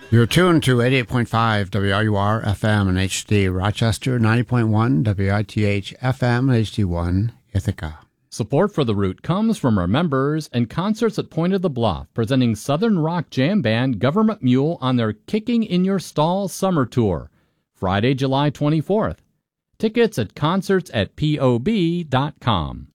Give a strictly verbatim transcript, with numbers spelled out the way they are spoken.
You're tuned to eighty-eight point five W R U R F M and H D Rochester, ninety point one W I T H F M and H D one Ithaca. Support for The Root comes from our members and concerts at Point of the Bluff, presenting Southern Rock Jam Band Government Mule on their Kicking in Your Stall Summer Tour, Friday, July twenty-fourth. Tickets at concerts at P O B dot com.